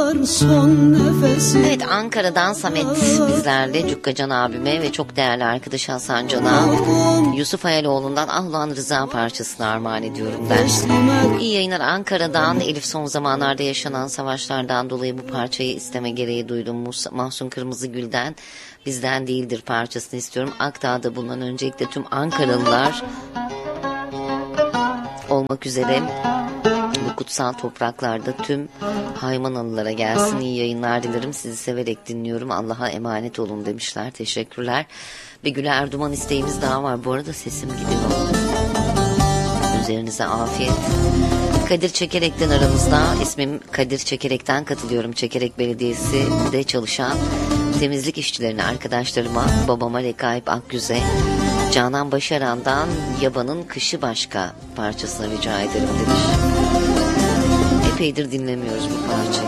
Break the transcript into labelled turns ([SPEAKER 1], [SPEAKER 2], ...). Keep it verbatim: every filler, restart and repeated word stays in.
[SPEAKER 1] son nefesi.
[SPEAKER 2] Evet, Ankara'dan Samet bizlerle, Cukkacan abime ve çok değerli arkadaş Hasan Can'a, Yusuf Hayaloğlu'ndan Ah Ulan Rıza parçasını armağan ediyorum der. İyi yayınlar Ankara'dan. Elif, son zamanlarda yaşanan savaşlardan dolayı bu parçayı isteme gereği duydum. Mahsun Kırmızıgül'den Bizden Değildir parçasını istiyorum. Akdağ'da bulunan öncelikle tüm Ankaralılar olmak üzere bu kutsal topraklarda tüm Haymanalılara gelsin. İyi yayınlar dilerim. Sizi severek dinliyorum. Allah'a emanet olun demişler. Teşekkürler. Ve Gül Erduman isteğimiz daha var. Bu arada sesim gidiyor. Üzerinize afiyet. Kadir Çekerek'ten aramızda. İsmim Kadir Çekerek'ten, katılıyorum. Çekerek Belediyesi'de çalışan temizlik işçilerine, arkadaşlarıma, babama Rekaip Akgüz'e, Canan Başaran'dan Yaban'ın Kışı Başka parçasını rica ederim demiş. Epeydir dinlemiyoruz bu parçayı.